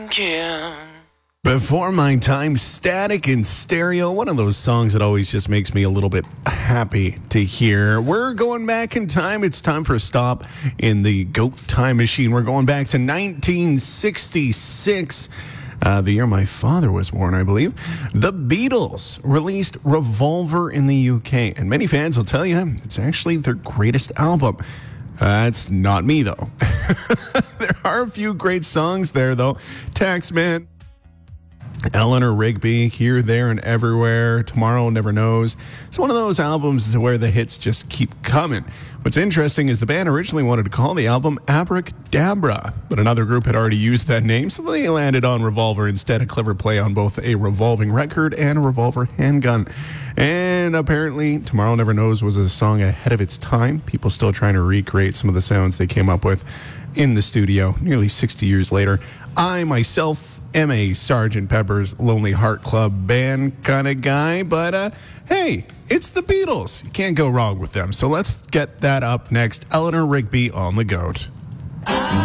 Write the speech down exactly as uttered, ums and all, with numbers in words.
Yeah. Before My Time, Static in Stereo, one of those songs that always just makes me a little bit happy to hear. We're going back in time. It's time for a stop in the GOAT Time Machine. We're going back to nineteen sixty-six, uh, the year my father was born, I believe. The Beatles released Revolver in the U K, and many fans will tell you it's actually their greatest album. That's not me, though. There are a few great songs there, though. Taxman, Eleanor Rigby, Here, There, and Everywhere, Tomorrow Never Knows. It's one of those albums where the hits just keep coming. What's interesting is the band originally wanted to call the album Abracadabra, but another group had already used that name, so they landed on Revolver instead. A clever play on both a revolving record and a revolver handgun. And apparently, Tomorrow Never Knows was a song ahead of its time. People still trying to recreate some of the sounds they came up with in the studio nearly sixty years later. I myself am a Sergeant Pepper's Lonely Heart Club Band kind of guy, but uh, hey, it's the Beatles. You can't go wrong with them. So let's get that up next. Eleanor Rigby on the GOAT.